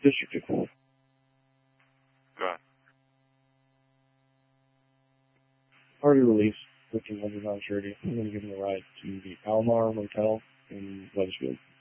District 2. Go ahead. Already released, 1,500 on surety. I'm going to give him a ride to the Almar Motel in Wethersfield.